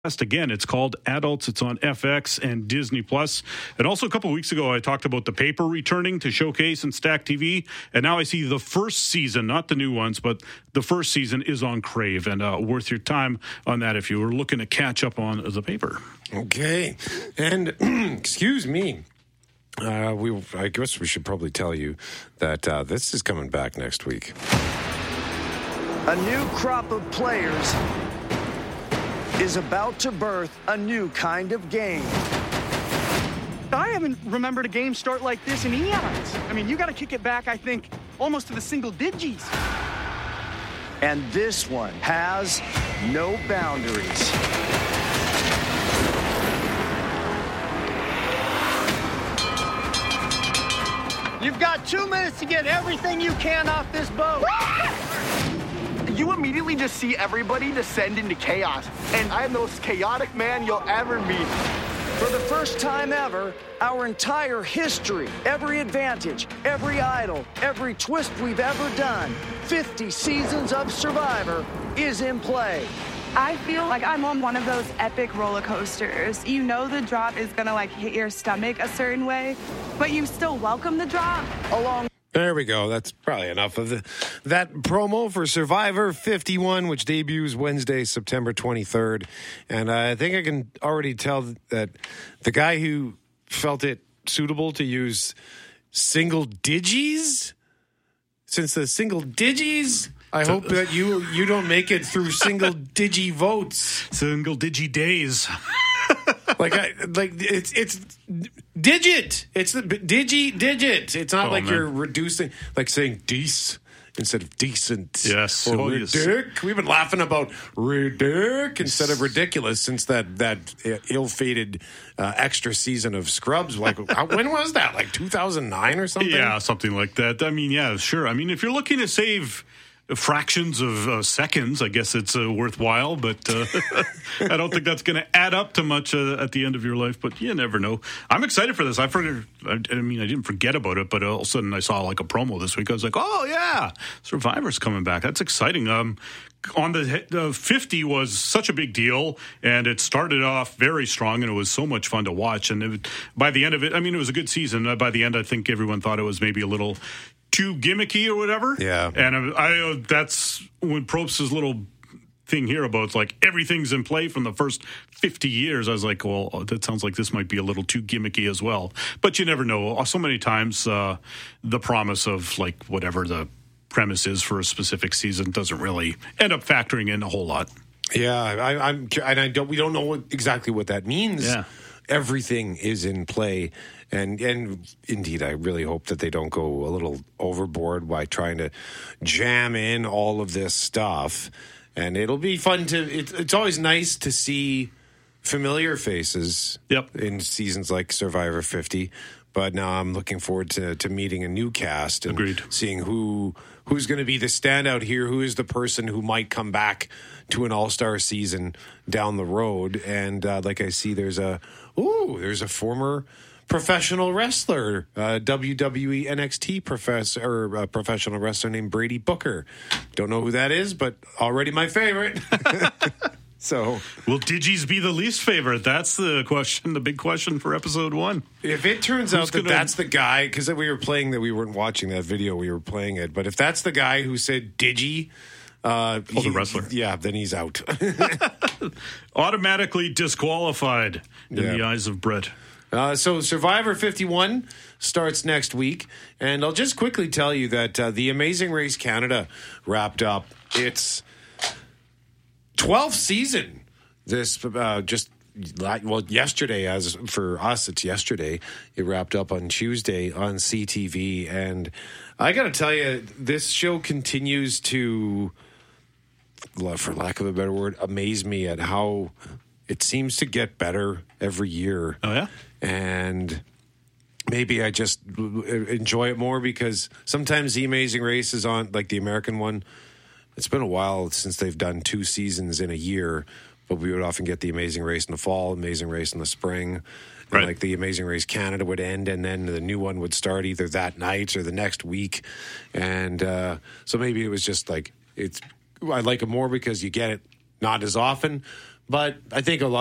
Again, it's called Adults. It's on FX and Disney Plus. And also a couple of weeks ago, I talked about The Paper returning to Showcase and Stack TV. And now I see the first season, not the new ones, but the first season is on Crave. And worth your time on that if you were looking to catch up on The Paper. Okay. And excuse me. I guess we should probably tell you that this is coming back next week. A new crop of players is about to birth a new kind of game. I haven't remembered a game start like this in eons. I mean, you got to kick it back, I think, almost to the single digits. And this one has no boundaries. You've got 2 minutes to get everything you can off this boat. You immediately just see everybody descend into chaos. And I am the most chaotic man you'll ever meet. For the first time ever, our entire history, every advantage, every idol, every twist we've ever done, 50 seasons of Survivor is in play. I feel like I'm on one of those epic roller coasters. You know the drop is gonna hit your stomach a certain way, but you still welcome the drop. There we go. That's probably enough of that promo for Survivor 51, which debuts Wednesday, September 23rd. And I think I can already tell that the guy who felt it suitable to use single digis, since the single digis, I hope that you don't make it through single digi votes. Single digi days. It's digit. It's the digit. It's not you're reducing, like saying dece instead of decent. Yes. Or ridic. We've been laughing about ridic instead of ridiculous since that ill-fated extra season of Scrubs. When was that? 2009 or something? Yeah, something like that. I mean, yeah, sure. I mean, if you're looking to save fractions of seconds, I guess it's worthwhile, but I don't think that's going to add up to much at the end of your life, but you never know. I'm excited for this. I didn't forget about it, but all of a sudden I saw a promo this week. I was like, oh yeah, Survivor's coming back. That's exciting. On the 50 was such a big deal, and it started off very strong, and it was so much fun to watch. And by the end of it, it was a good season. By the end, I think everyone thought it was maybe a little too gimmicky or whatever. Yeah. And that's when Probst's little thing here about everything's in play from the first 50 years. I was like, well, that sounds like this might be a little too gimmicky as well. But you never know. So many times the promise of whatever the premise is for a specific season doesn't really end up factoring in a whole lot. Yeah, we don't know exactly what that means. Yeah. Everything is in play. And indeed, I really hope that they don't go a little overboard by trying to jam in all of this stuff. And it'll be fun it's always nice to see familiar faces in seasons like Survivor 50. But now I'm looking forward to meeting a new cast and seeing who's going to be the standout here, who is the person who might come back to an all-star season down the road. And I see there's a former professional wrestler, WWE NXT professional wrestler named Brady Booker. Don't know who that is, but already my favorite. So, will Digis be the least favorite? That's the question, the big question for episode 1. If it turns out that that's the guy, because we weren't watching that video, we were playing it. But if that's the guy who said Digi, the wrestler, then he's out. Automatically disqualified in the eyes of Brett. So Survivor 51 starts next week, and I'll just quickly tell you that the Amazing Race Canada wrapped up its 12th season. Yesterday, as for us, it's yesterday. It wrapped up on Tuesday on CTV, and I got to tell you, this show continues to, for lack of a better word, amaze me at how it seems to get better every year. Oh, yeah? And maybe I just enjoy it more because sometimes the Amazing Race is on, the American one. It's been a while since they've done 2 seasons in a year, but we would often get the Amazing Race in the fall, Amazing Race in the spring. And Right. the Amazing Race Canada would end, and then the new one would start either that night or the next week. And so maybe it was just I like it more because you get it not as often. But I think a lot